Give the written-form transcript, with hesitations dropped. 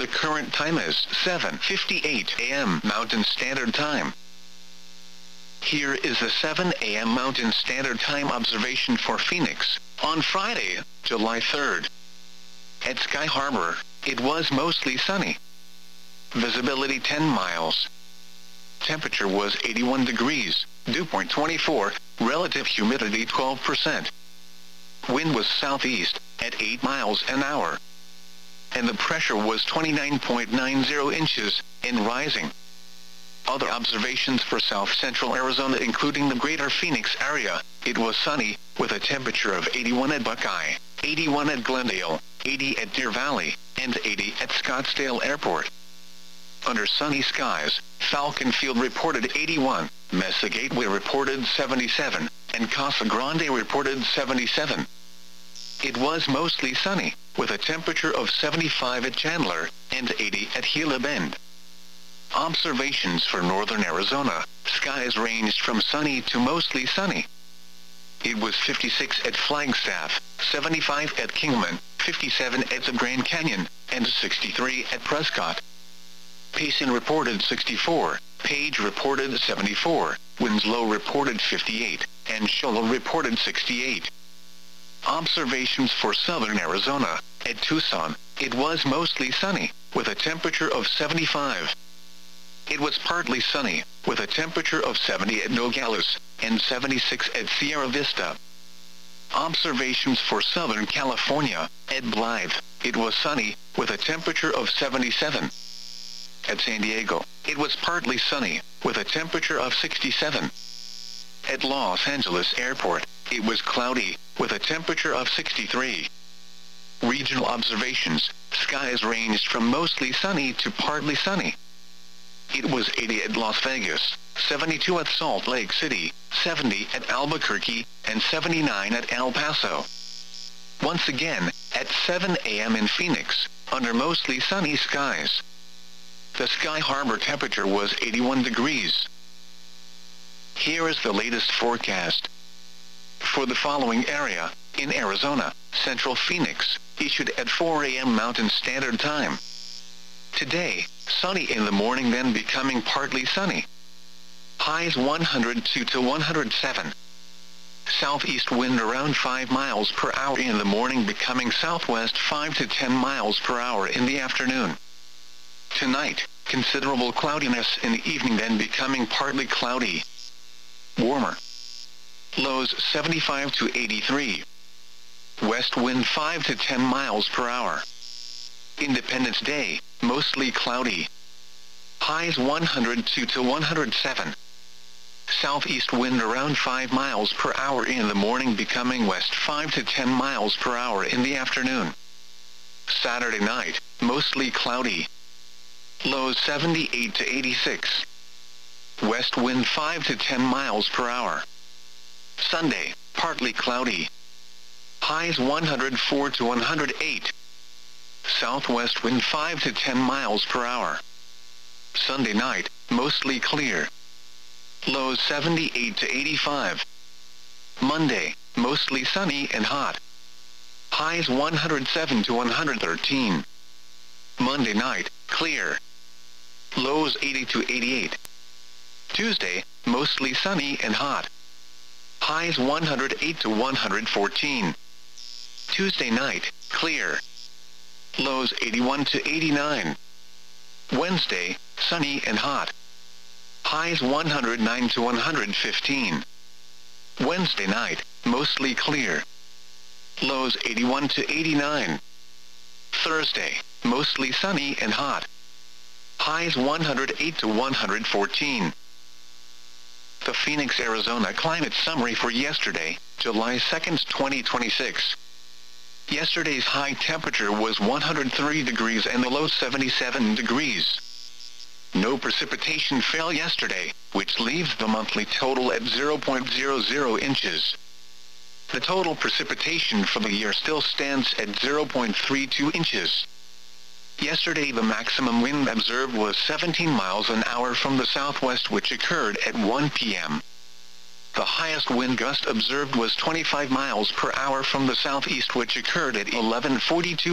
current time is 7:58 a.m. Mountain Standard Time. Here is the 7 a.m. Mountain Standard Time observation for Phoenix, on Friday, July 3rd. At Sky Harbor, it was mostly sunny. Visibility 10 miles. Temperature was 81 degrees, dew point 24, relative humidity 12%. Wind was southeast, at 8 miles an hour. And the pressure was 29.90 inches, and rising. Other observations for south central Arizona including the greater Phoenix area, it was sunny, with a temperature of 81 at Buckeye, 81 at Glendale, 80 at Deer Valley, and 80 at Scottsdale Airport. Under sunny skies, Falcon Field reported 81, Mesa Gateway reported 77, and Casa Grande reported 77. It was mostly sunny, with a temperature of 75 at Chandler, and 80 at Gila Bend. Observations for northern Arizona, skies ranged from sunny to mostly sunny. It was 56 at Flagstaff, 75 at Kingman, 57 at the Grand Canyon, and 63 at Prescott. Payson reported 64, Page reported 74, Winslow reported 58, and Shola reported 68. Observations for southern Arizona, at Tucson, it was mostly sunny, with a temperature of 75. It was partly sunny, with a temperature of 70 at Nogales, and 76 at Sierra Vista. Observations for southern California, at Blythe, it was sunny, with a temperature of 77. At San Diego, it was partly sunny, with a temperature of 67. At Los Angeles Airport, it was cloudy, with a temperature of 63. Regional observations, skies ranged from mostly sunny to partly sunny. It was 80 at Las Vegas, 72 at Salt Lake City, 70 at Albuquerque, and 79 at El Paso. Once again, at 7 a.m. in Phoenix, under mostly sunny skies. The Sky Harbor temperature was 81 degrees. Here is the latest forecast. For the following area, in Arizona, Central Phoenix, issued at 4 a.m. Mountain Standard Time. Today, sunny in the morning then becoming partly sunny. Highs 102 to 107. Southeast wind around 5 miles per hour in the morning becoming southwest 5 to 10 miles per hour in the afternoon. Tonight, considerable cloudiness in the evening then becoming partly cloudy. Warmer. Lows 75 to 83. West wind 5 to 10 miles per hour. Independence Day, mostly cloudy. Highs 102 to 107. Southeast wind around 5 miles per hour in the morning becoming west 5 to 10 miles per hour in the afternoon. Saturday night, mostly cloudy. Lows 78 to 86. West wind 5 to 10 miles per hour. Sunday, partly cloudy. Highs 104 to 108. Southwest wind 5 to 10 miles per hour. Sunday night, mostly clear. Lows 78 to 85. Monday, mostly sunny and hot. Highs 107 to 113. Monday night, clear. Lows 80 to 88. Tuesday, mostly sunny and hot. Highs 108 to 114. Tuesday night, clear. Lows 81 to 89. Wednesday, sunny and hot. Highs 109 to 115. Wednesday night, mostly clear. Lows 81 to 89. Thursday, mostly sunny and hot. Highs 108 to 114. The Phoenix, Arizona climate summary for yesterday, July 2nd, 2026. Yesterday's high temperature was 103 degrees and the low 77 degrees. No precipitation fell yesterday, which leaves the monthly total at 0.00 inches. The total precipitation for the year still stands at 0.32 inches. Yesterday the maximum wind observed was 17 miles an hour from the southwest, which occurred at 1 p.m. The highest wind gust observed was 25 miles per hour from the southeast, which occurred at 11:42